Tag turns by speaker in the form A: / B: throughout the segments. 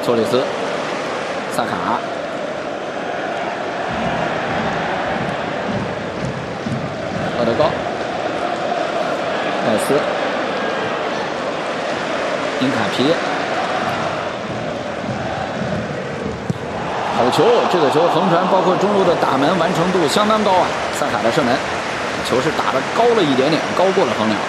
A: 索里斯、萨卡、厄德高、戴斯、因卡皮。好球！这个球横传，包括中路的打门完成度相当高啊！萨卡的射门，球是打得高了一点点，高过了横梁。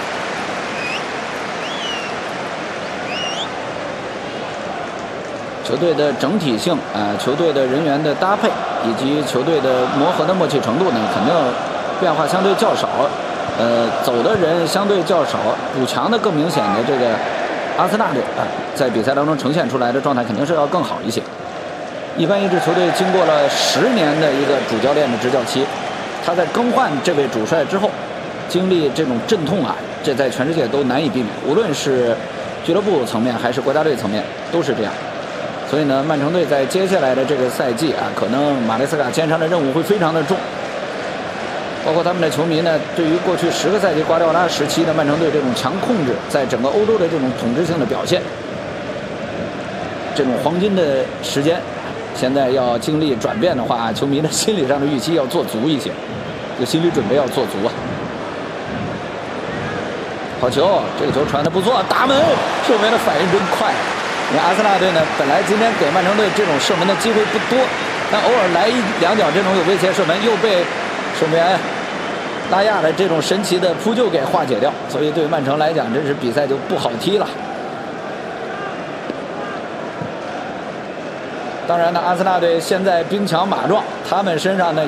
A: 球队的整体性球队的人员的搭配以及球队的磨合的默契程度呢，肯定变化相对较少。走的人相对较少，补强的更明显的这个阿森纳队在比赛当中呈现出来的状态肯定是要更好一些。一般一支球队经过了10年的一个主教练的执教期，他在更换这位主帅之后，经历这种阵痛这在全世界都难以避免，无论是俱乐部层面还是国家队层面都是这样。所以呢，曼城队在接下来的这个赛季可能马雷斯卡肩上的任务会非常的重。包括他们的球迷呢，对于过去10个赛季瓜迪奥拉时期的曼城队这种强控制，在整个欧洲的这种统治性的表现，这种黄金的时间，现在要经历转变的话，球迷的心理上的预期要做足一些，这个心理准备要做足啊。好球，这个球传得不错，打门，守门的反应真快。你看阿森纳队呢，本来今天给曼城队这种射门的机会不多，但偶尔来1-2脚这种有威胁射门，又被守门员拉亚的这种神奇的扑救给化解掉，所以对曼城来讲，真是比赛就不好踢了。当然呢，阿森纳队现在兵强马壮，他们身上呢